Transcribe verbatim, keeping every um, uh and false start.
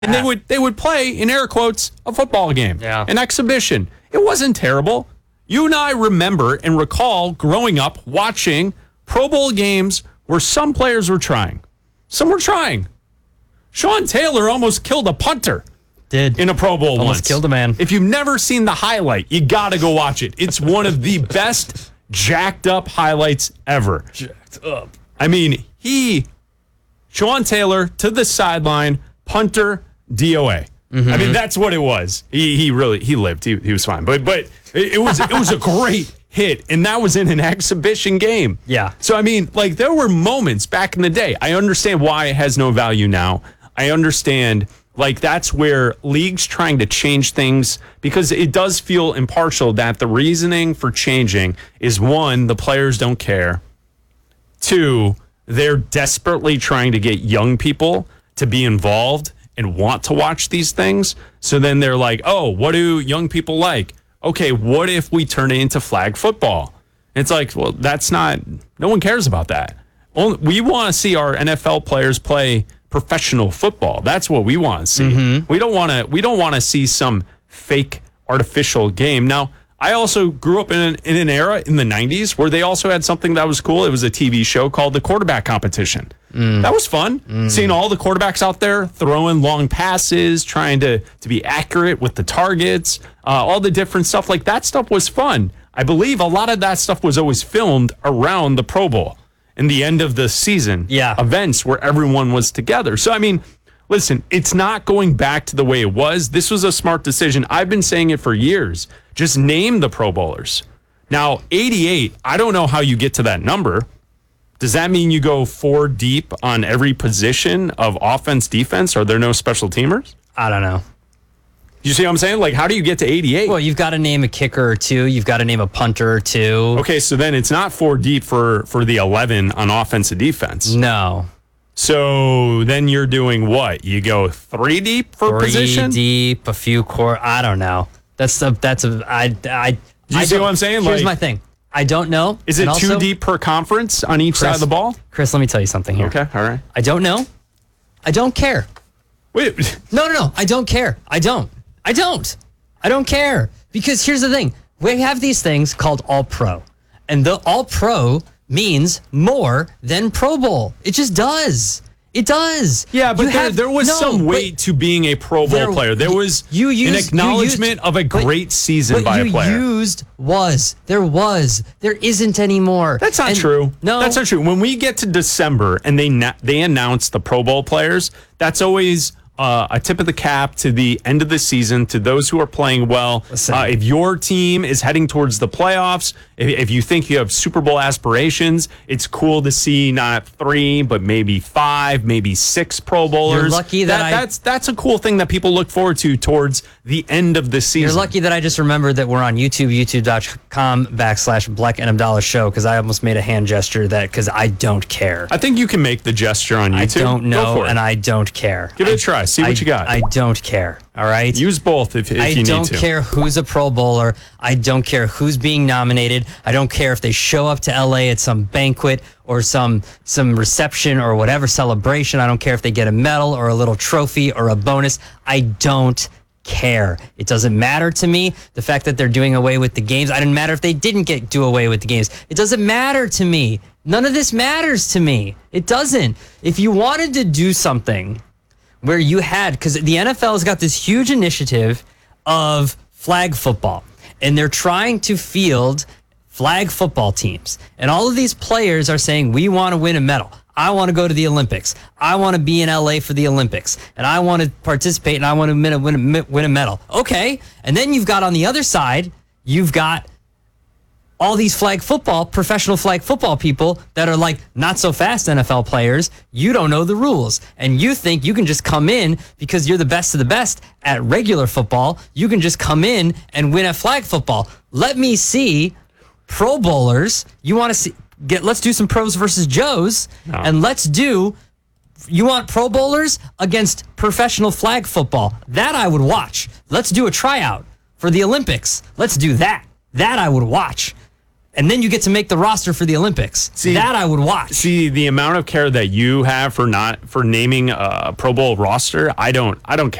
And they would they would play, in air quotes, a football game, Yeah. an exhibition. It wasn't terrible. You and I remember and recall growing up watching Pro Bowl games where some players were trying. Some were trying. Sean Taylor almost killed a punter. Did. In a Pro Bowl Almost once. killed a man. If you've never seen the highlight, you got to go watch it. It's one of the best jacked up highlights ever. Jacked up. I mean, he, Sean Taylor to the sideline, punter, D O A. Mm-hmm. I mean, that's what it was. He he really he lived. He he was fine. But but it, it was it was a great hit, and that was in an exhibition game. Yeah. So I mean, like there were moments back in the day. I understand why it has no value now. I understand like that's where leagues trying to change things, because it does feel impartial that the reasoning for changing is one, the players don't care. Two, they're desperately trying to get young people to be involved and want to watch these things. So then they're like, oh, what do young people like? Okay, what if we turn it into flag football? And it's like, well, that's not, no one cares about that. Only, we want to see our N F L players play professional football. That's what we want to see. Mm-hmm. We don't want to, we don't want to see some fake artificial game. Now, I also grew up in an, in an era in the nineties where they also had something that was cool. It was a T V show called The Quarterback Competition. Mm. That was fun. Mm. Seeing all the quarterbacks out there throwing long passes, trying to, to be accurate with the targets, uh, all the different stuff. Like that stuff was fun. I believe a lot of that stuff was always filmed around the Pro Bowl and the end of the season yeah. events where everyone was together. So, I mean, listen, it's not going back to the way it was. This was a smart decision. I've been saying it for years. Just name the Pro Bowlers. Now, eighty-eight, I don't know how you get to that number. Does that mean you go four deep on every position of offense, defense? Are there no special teamers? I don't know. You see what I'm saying? Like, how do you get to eighty-eight? Well, you've got to name a kicker or two. You've got to name a punter or two. Okay, so then it's not four deep for, for the eleven on offense and defense. No. So then you're doing what? You go three deep for three position? Three deep, a few core. I don't know. That's a, that's a, I, I, Do you I see what I'm saying? Here's like, my thing. I don't know. Is it and two also, deep per conference on each Chris, side of the ball? Chris, let me tell you something here. Okay, all right. I don't know. I don't care. Wait. No, no, no. I don't care. I don't. I don't. I don't care. Because here's the thing. We have these things called All-Pro. And the All-Pro means more than Pro Bowl. It just does. It does. Yeah, but You there, have- there was no, some weight but to being a Pro Bowl there- player. There was you used, an acknowledgement you used, of a but- great season but by you a player. used was. There was. There isn't anymore. That's not And- true. No. That's not true. When we get to December and they na- they announce the Pro Bowl players, that's always uh, a tip of the cap to the end of the season, to those who are playing well. Uh, if your team is heading towards the playoffs, if, if you think you have Super Bowl aspirations, it's cool to see not three, but maybe five, maybe six Pro Bowlers. You're lucky that I- that's that's a cool thing that people look forward to towards the end of the season. You're lucky that I just remembered that we're on YouTube, youtube.com backslash Black and Abdallah show, because I almost made a hand gesture that because I don't care. I think you can make the gesture on YouTube. I don't Go know, for it. and I don't care. Give it I, a try. See what I, you got. I don't care. All right. Use both if, if I you need to. don't care who's a Pro Bowler. I don't care who's being nominated. I don't care if they show up to L A at some banquet or some some reception or whatever celebration. I don't care if they get a medal or a little trophy or a bonus. I don't care. It doesn't matter to me. The fact that they're doing away with the games. I didn't matter if they didn't get do away with the games. It doesn't matter to me. None of this matters to me. It doesn't. If you wanted to do something where you had, because the N F L has got this huge initiative of flag football, and they're trying to field flag football teams. And all of these players are saying, we want to win a medal. I want to go to the Olympics. I want to be in L A for the Olympics. And I want to participate, and I want to win a, win a, win a medal. Okay. And then you've got on the other side, you've got all these flag football, professional flag football people that are like not so fast N F L players. You don't know the rules. And you think you can just come in because you're the best of the best at regular football. You can just come in and win at flag football. Let me see Pro Bowlers. You want to see, get, let's do some pros versus Joes. No. And let's do, you want Pro Bowlers against professional flag football. That I would watch. Let's do a tryout for the Olympics. Let's do that. That I would watch. and then you get to make the roster for the Olympics. See, that I would watch. See, the amount of care that you have for not for naming a Pro Bowl roster, I don't I don't care.